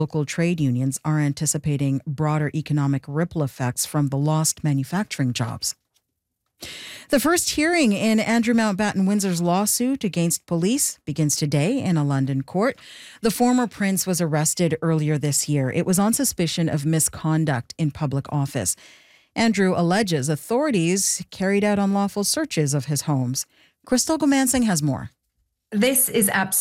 Local trade unions are anticipating broader economic ripple effects from the lost manufacturing jobs. The first hearing in Andrew Mountbatten Windsor's lawsuit against police begins today in a London court. The former prince was arrested earlier this year. It was on suspicion of misconduct in public office. Andrew alleges authorities carried out unlawful searches of his homes. Crystal Gomansing has more. This is